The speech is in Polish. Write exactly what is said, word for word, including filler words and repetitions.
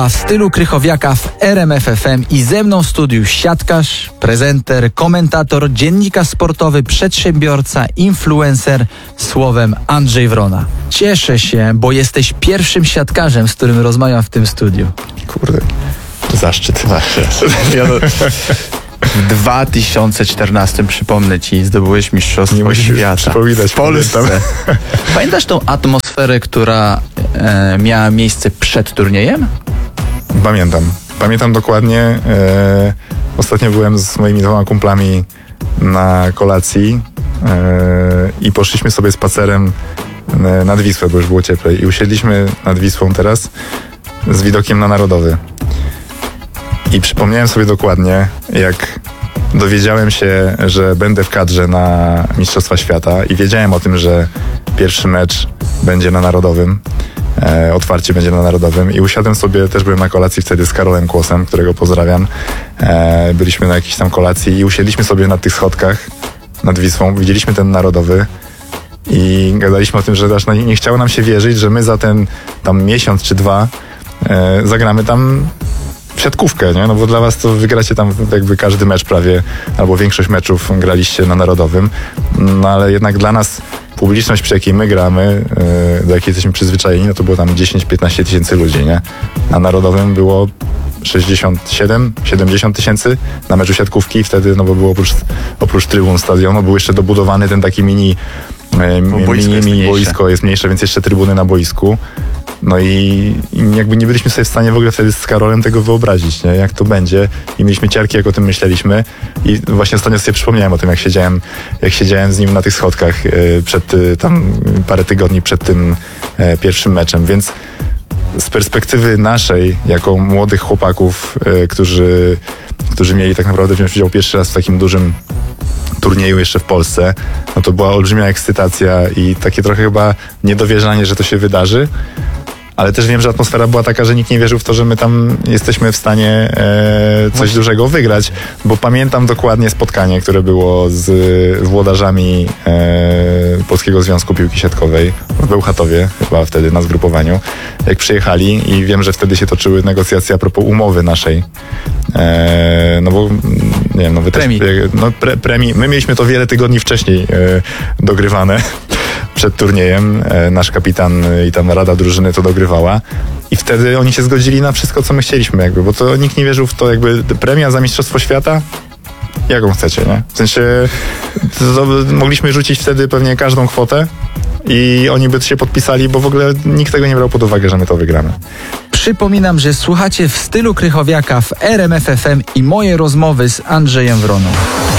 A w stylu Krychowiaka w R M F F M i ze mną w studiu siatkarz, prezenter, komentator, dziennikarz sportowy, przedsiębiorca, influencer, słowem Andrzej Wrona. Cieszę się, bo jesteś pierwszym siatkarzem, z którym rozmawiam w tym studiu. Kurde, zaszczyt. Zaszczyt. Ja do... W dwa tysiące czternastym, przypomnę ci, zdobyłeś mistrzostwo świata w Polsce. Pamiętasz tą atmosferę, która e, miała miejsce przed turniejem? Pamiętam. Pamiętam dokładnie. E, ostatnio byłem z moimi dwoma kumplami na kolacji e, i poszliśmy sobie spacerem e, nad Wisłę, bo już było cieplej. I usiedliśmy nad Wisłą teraz z widokiem na Narodowy. I przypomniałem sobie dokładnie, jak dowiedziałem się, że będę w kadrze na Mistrzostwa Świata i wiedziałem o tym, że pierwszy mecz będzie na Narodowym, e, otwarcie będzie na Narodowym i usiadłem sobie, też byłem na kolacji wtedy z Karolem Kłosem, którego pozdrawiam. E, byliśmy na jakiejś tam kolacji i usiedliśmy sobie na tych schodkach nad Wisłą, widzieliśmy ten Narodowy i gadaliśmy o tym, że aż nie chciało nam się wierzyć, że my za ten tam miesiąc czy dwa e, zagramy tam siatkówkę, nie? No bo dla was to wygracie tam jakby każdy mecz prawie, albo większość meczów graliście na Narodowym, no ale jednak dla nas publiczność, przy jakiej my gramy, yy, do jakiej jesteśmy przyzwyczajeni, no to było tam dziesięć piętnaście tysięcy ludzi, nie? Na Narodowym było sześćdziesiąt siedem siedemdziesiąt tysięcy na meczu siatkówki i wtedy, no bo było oprócz, oprócz trybun stadionu, był jeszcze dobudowany ten taki mini boisko mini, jest mini boisko jest mniejsze, więc jeszcze trybuny na boisku. No i, i jakby nie byliśmy sobie w stanie w ogóle wtedy z Karolem tego wyobrazić, nie? Jak to będzie. I mieliśmy ciarki, jak o tym myśleliśmy. I właśnie ostatnio sobie przypomniałem o tym, jak siedziałem, jak siedziałem z nim na tych schodkach yy, przed yy, tam parę tygodni przed tym yy, pierwszym meczem. Więc z perspektywy naszej, jako młodych chłopaków, yy, którzy, którzy mieli tak naprawdę wziąć udział pierwszy raz w takim dużym turnieju jeszcze w Polsce, no to była olbrzymia ekscytacja i takie trochę chyba niedowierzanie, że to się wydarzy. Ale też wiem, że atmosfera była taka, że nikt nie wierzył w to, że my tam jesteśmy w stanie e, coś Właśnie. dużego wygrać, bo pamiętam dokładnie spotkanie, które było z włodarzami e, Polskiego Związku Piłki Siatkowej w Bełchatowie, chyba wtedy na zgrupowaniu, jak przyjechali i wiem, że wtedy się toczyły negocjacje a propos umowy naszej. E, no bo, nie wiem, no wy premii. też, no pre, premii. My mieliśmy to wiele tygodni wcześniej e, dogrywane. Przed turniejem nasz kapitan i tam rada drużyny to dogrywała i wtedy oni się zgodzili na wszystko, co my chcieliśmy jakby, bo to nikt nie wierzył w to, jakby premia za Mistrzostwo Świata, jaką chcecie, nie? W sensie to, to mogliśmy rzucić wtedy pewnie każdą kwotę i oni by się podpisali, bo w ogóle nikt tego nie brał pod uwagę, że my to wygramy. Przypominam, że słuchacie w stylu Krychowiaka w R M F F M i moje rozmowy z Andrzejem Wroną.